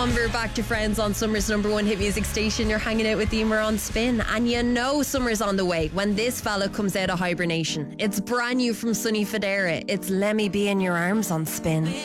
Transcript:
We're back to Friends on Summer's number one hit music station. You're hanging out with Emer on Spin, and you know summer's on the way when this fella comes out of hibernation. It's brand new from Sonny Fodera. It's Let Me Be in Your Arms on Spin.